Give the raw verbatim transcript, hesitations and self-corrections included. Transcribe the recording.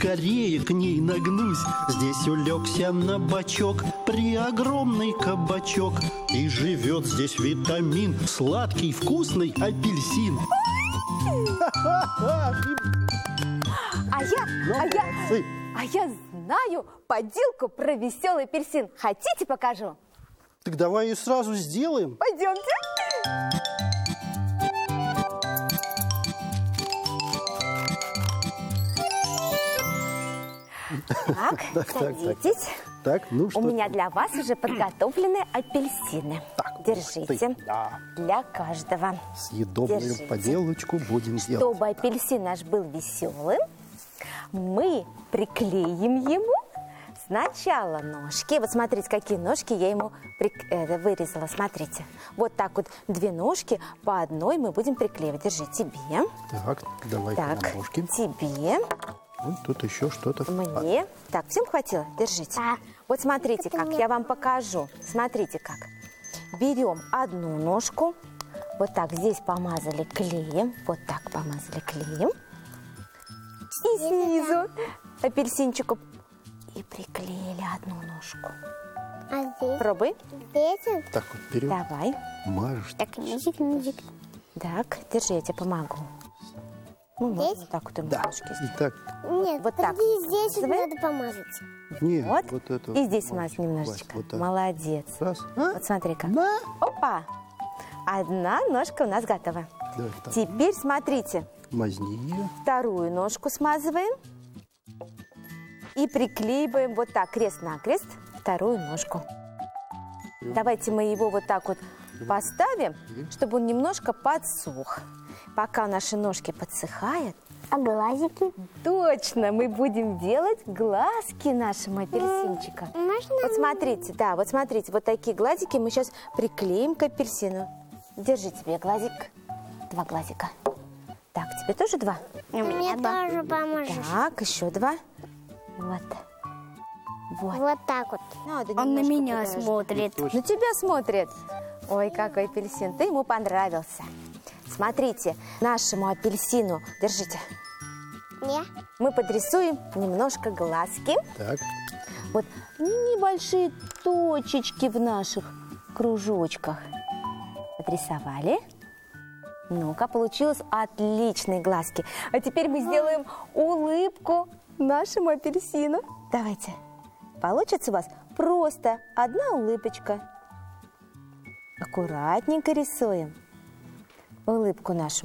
Скорее к ней нагнусь. Здесь улегся на бочок при огромный кабачок. И живет здесь витамин, сладкий вкусный апельсин. А я, а я, а я знаю поделку про веселый апельсин. Хотите, покажу? Так давай ее сразу сделаем. Пойдемте. Так, Так, так, садитесь. Так, ну что? У меня для вас уже подготовлены апельсины. Так, Держите. ты, да. Для каждого. Съедобную Держите. поделочку будем делать. Чтобы апельсин наш был веселым, мы приклеим ему сначала ножки. Вот смотрите, какие ножки я ему прик... э, вырезала. Смотрите. Вот так вот две ножки по одной мы будем приклеивать. Держи, тебе. Так, давай-ка Так, на ножки. тебе. Вот тут еще что-то. Мне. Так, всем хватило? Держите. Да. Вот смотрите, как я вам покажу. Смотрите, как. Берем одну ножку. Вот так здесь помазали клеем. Вот так помазали клеем. И снизу апельсинчику. И приклеили одну ножку. А здесь? Пробуй. Здесь? Так вот вперед. Давай. Мажешь. Так, ножик, ножик. Так, держи, я тебе помогу. Ну, можно Здесь? вот так вот и Да. ножки сделать. И так. Нет, Вот так. подожди, здесь вот Давай. надо помазать. Нет, Вот. вот это. И здесь вот, мазь немножечко. вот так. Молодец. Раз. А? Вот смотри как. На. Опа! Одна ножка у нас готова. Давай так. Теперь смотрите. Мазни ее. Вторую ножку смазываем. И приклеиваем вот так, крест-накрест, вторую ножку. Давайте мы его вот так вот поставим, чтобы он немножко подсох. Пока наши ножки подсыхают, А глазики? точно мы будем делать глазки нашему апельсинчику. Можно? Вот смотрите, да, вот смотрите, вот такие глазики мы сейчас приклеим к апельсину. Держи тебе глазик. Два глазика. Так, тебе тоже два? Мне тоже поможешь. Так, еще два. Вот. Вот. Вот так вот. Надо Он на немножко меня подождать. смотрит. На тебя смотрит. Ой, какой апельсин. Ты ему понравился. Смотрите, нашему апельсину, держите, Не? мы подрисуем немножко глазки. Так. Вот небольшие точечки в наших кружочках. Подрисовали. Ну-ка, получилось отличные глазки. А теперь мы сделаем улыбку нашему апельсину. Давайте. Получится у вас просто одна улыбочка. Аккуратненько рисуем улыбку нашему